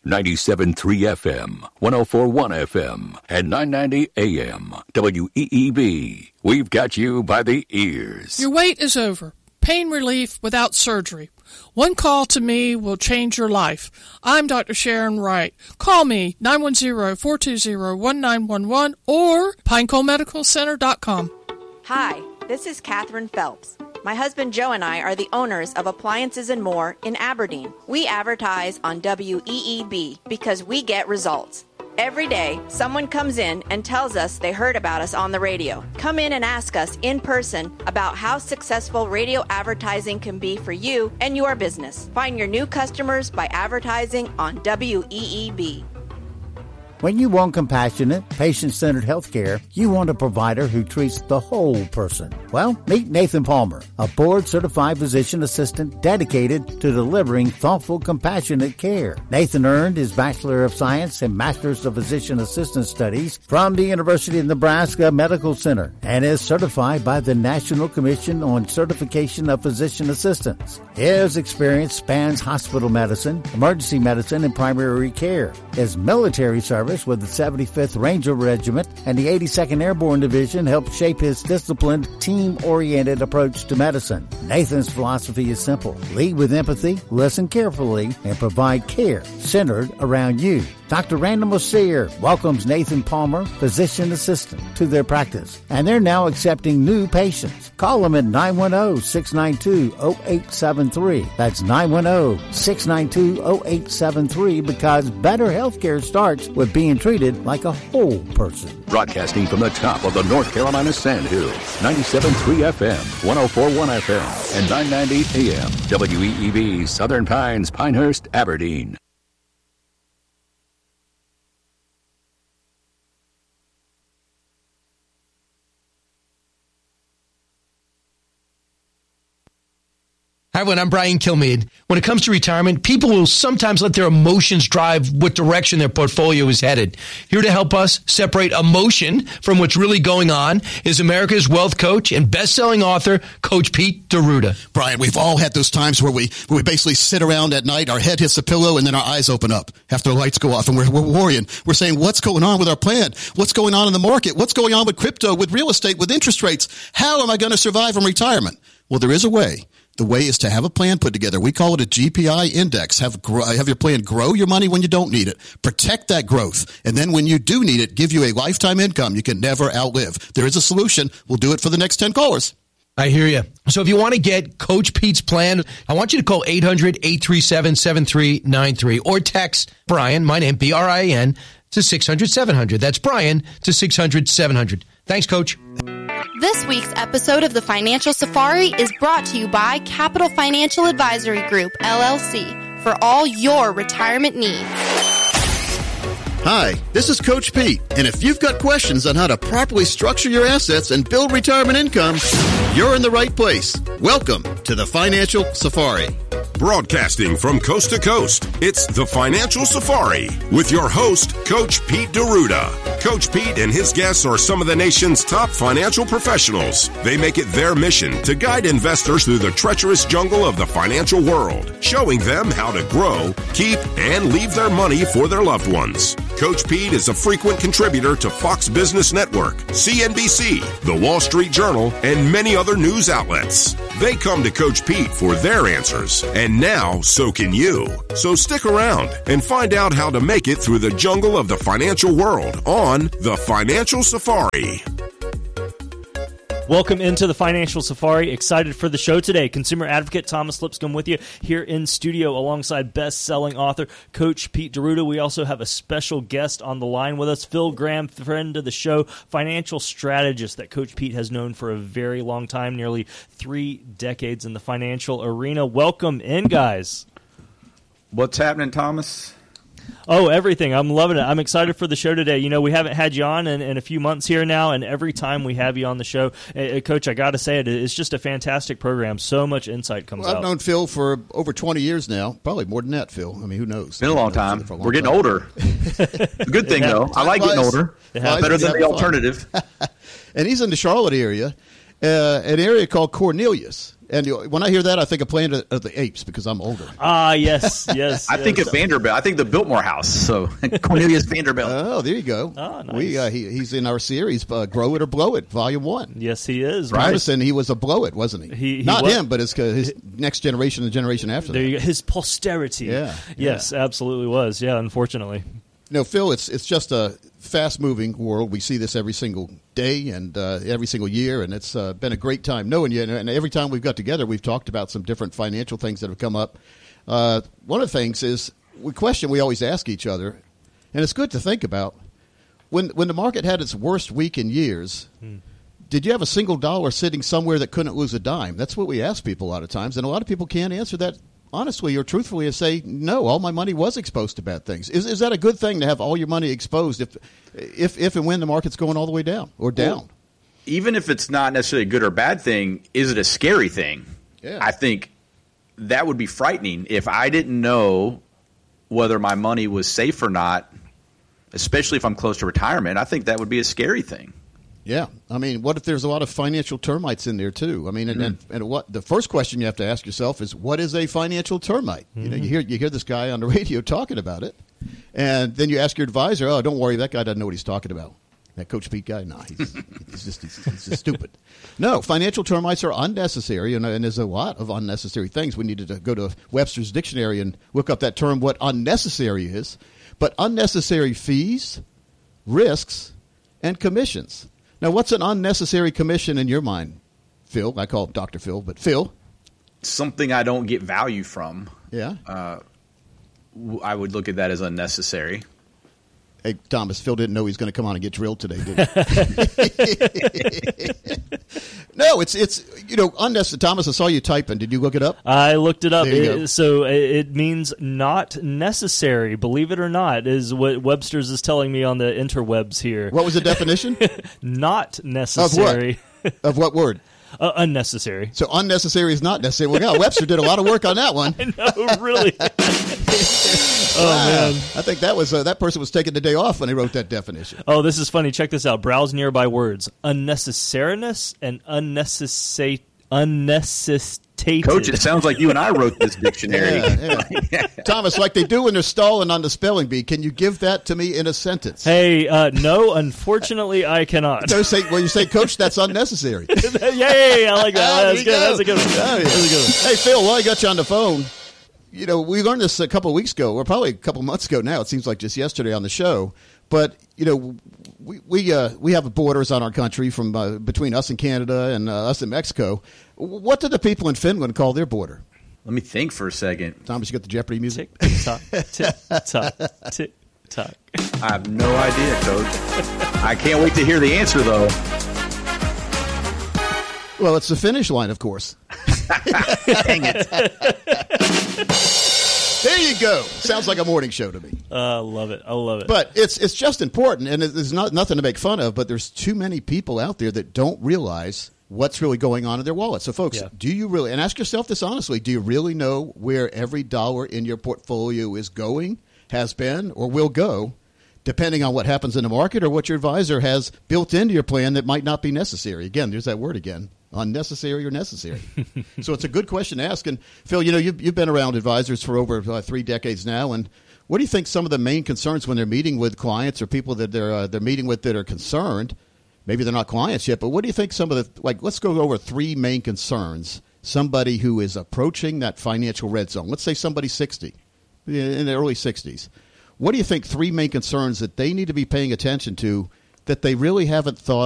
97.3 FM, 104.1 FM, and 990 AM. WEEB. We've got you by the ears. Your wait is over. Pain relief without surgery. One call to me will change your life. I'm Dr. Sharon Wright. Call me 910-420-1911 or PineColeMedicalCenter.com. Hi, this is Catherine Phelps. My husband Joe and I are the owners of Appliances and More in Aberdeen. We advertise on WEEB because we get results. Every day, someone comes in and tells us they heard about us on the radio. Come in and ask us in person about how successful radio advertising can be for you and your business. Find your new customers by advertising on WEEB. When you want compassionate, patient-centered healthcare, you want a provider who treats the whole person. Well, meet Nathan Palmer, a board-certified physician assistant dedicated to delivering thoughtful, compassionate care. Nathan earned his Bachelor of Science and Master's of Physician Assistant Studies from the University of Nebraska Medical Center and is certified by the National Commission on Certification of Physician Assistants. His experience spans hospital medicine, emergency medicine, and primary care. His military service with the 75th Ranger Regiment and the 82nd Airborne Division helped shape his disciplined, team-oriented approach to medicine. Nathan's philosophy is simple. Lead with empathy, listen carefully, and provide care centered around you. Dr. Randall Mosier welcomes Nathan Palmer, physician assistant, to their practice, and they're now accepting new patients. Call them at 910-692-0873. That's 910-692-0873 because better health care starts with being treated like a whole person. Broadcasting from the top of the North Carolina Sandhills, 97.3 FM, 104.1 FM, and 990 AM. WEEB, Southern Pines, Pinehurst, Aberdeen. Hi, everyone. I'm Brian Kilmeade. When it comes to retirement, people will sometimes let their emotions drive what direction their portfolio is headed. Here to help us separate emotion from what's really going on is America's wealth coach and best-selling author, Coach Pete D'Arruda. Brian, we've all had those times where we basically sit around at night, our head hits the pillow, and then our eyes open up after the lights go off, and we're worrying. We're saying, what's going on with our plan? What's going on in the market? What's going on with crypto, with real estate, with interest rates? How am I going to survive in retirement? Well, there is a way. The way is to have a plan put together. We call it a GPI index. Have your plan grow your money when you don't need it. Protect that growth. And then when you do need it, give you a lifetime income you can never outlive. There is a solution. We'll do it for the next 10 callers. I hear you. So if you want to get Coach Pete's plan, I want you to call 800-837-7393 or text Brian, my name, B-R-I-N, to 600-700. That's Brian to 600-700. Thanks, Coach. This week's episode of the Financial Safari is brought to you by Capital Financial Advisory Group, LLC, for all your retirement needs. Hi, this is Coach Pete, and if you've got questions on how to properly structure your assets and build retirement income, you're in the right place. Welcome to the Financial Safari. Broadcasting from coast to coast, it's the Financial Safari with your host, Coach Pete D'Arruda. Coach Pete and his guests are some of the nation's top financial professionals. They make it their mission to guide investors through the treacherous jungle of the financial world, showing them how to grow, keep, and leave their money for their loved ones. Coach Pete is a frequent contributor to Fox Business Network, CNBC, The Wall Street Journal, and many other news outlets. They come to Coach Pete for their answers, and now so can you. So stick around and find out how to make it through the jungle of the financial world on The Financial Safari. Welcome into the Financial Safari. Excited for the show today. Consumer advocate Thomas Lipscomb with you here in studio alongside best-selling author Coach Pete D'Arruda. We also have a special guest on the line with us, Phil Graham, friend of the show, financial strategist that Coach Pete has known for a very long time, nearly 3 decades in the financial arena. Welcome in, guys. What's happening, Thomas? Oh, everything. I'm loving it. I'm excited for the show today. You know, we haven't had you on in a few months here now, and every time we have you on the show, Coach, I got to say it's just a fantastic program. So much insight comes out. I've known Phil for over 20 years now. Probably more than that, Phil. I mean, who knows? Been a long time. We're getting older. It's a good thing, though. I like getting older. Better than the alternative. And he's in the Charlotte area, an area called Cornelius. And when I hear that, I think of Planet of the Apes because I'm older. Ah, yes. I think of Vanderbilt. I think the Biltmore House. So Cornelius Vanderbilt. Oh, there you go. Oh, nice. He's in our series, Grow It or Blow It, Volume 1. Yes, he is. Robinson, he was a blow it, wasn't he? Not him, but his next generation, the generation after there that. You go. His posterity. Yeah. Yes, absolutely was. Yeah, unfortunately. No, Phil, it's just a fast-moving world. We see this every single day and every single year, and it's been a great time knowing you. And every time we've got together, we've talked about some different financial things that have come up. One of the things is a question we always ask each other, and it's good to think about. When the market had its worst week in years, did you have a single dollar sitting somewhere that couldn't lose a dime? That's what we ask people a lot of times, and a lot of people can't answer that honestly or truthfully and say, no, all my money was exposed to bad things. Is that a good thing to have all your money exposed if and when the market's going all the way down or down? Well, even if it's not necessarily a good or bad thing, is it a scary thing? Yeah. I think that would be frightening if I didn't know whether my money was safe or not, especially if I'm close to retirement. I think that would be a scary thing. Yeah. I mean, what if there's a lot of financial termites in there, too? I mean, and what the first question you have to ask yourself is, what is a financial termite? You hear this guy on the radio talking about it, and then you ask your advisor, oh, don't worry, that guy doesn't know what he's talking about. That Coach Pete guy, nah, he's just stupid. No, financial termites are unnecessary, and there's a lot of unnecessary things. We needed to go to Webster's Dictionary and look up that term, what unnecessary is. But unnecessary fees, risks, and commissions. Now, what's an unnecessary commission in your mind, Phil? I call him Dr. Phil, but Phil? Something I don't get value from. Yeah. I would look at that as unnecessary. Hey, Thomas, Phil didn't know he was going to come on and get drilled today, did he? No, it's unnecessary. Thomas, I saw you typing. Did you look it up? I looked it up. So it means not necessary, believe it or not, is what Webster's is telling me on the interwebs here. What was the definition? Not necessary. Of what? Of what word? Unnecessary. So unnecessary is not necessary. Well, yeah, Webster did a lot of work on that one. I know, really. Oh, man. I think that was that person was taking the day off when he wrote that definition. Oh, this is funny. Check this out. Browse nearby words. Unnecessariness and unnecessitated. Coach, it sounds like you and I wrote this dictionary. Yeah. Thomas, like they do when they're stalling on the spelling bee, can you give that to me in a sentence? Hey, no, unfortunately, I cannot. You say, Coach, that's unnecessary. Yay, I like that. That's good. That's a good one. Hey, Phil, while I got you on the phone, we learned this a couple of weeks ago, or probably a couple of months ago now. It seems like just yesterday on the show. But, we have borders on our country from between us and Canada and us and Mexico. What do the people in Finland call their border? Let me think for a second. Thomas, you got the Jeopardy music? Tick tock, tick tock, tick tock. I have no idea, Coach. I can't wait to hear the answer, though. Well, it's the finish line, of course. Dang it. There you go. Sounds like a morning show to me. I love it. But it's just important, and there's nothing to make fun of, but there's too many people out there that don't realize what's really going on in their wallet. So, folks, do you really, and ask yourself this honestly, do you really know where every dollar in your portfolio is going, has been, or will go, depending on what happens in the market or what your advisor has built into your plan that might not be necessary? Again, there's that word again. Unnecessary or necessary. So it's a good question to ask. And, Phil, you've been around advisors for over 3 decades now. And what do you think some of the main concerns when they're meeting with clients or people that they're meeting with that are concerned? Maybe they're not clients yet, but what do you think some of the, let's go over 3 main concerns. Somebody who is approaching that financial red zone. Let's say somebody's 60, in their early 60s. What do you think 3 main concerns that they need to be paying attention to that they really haven't thought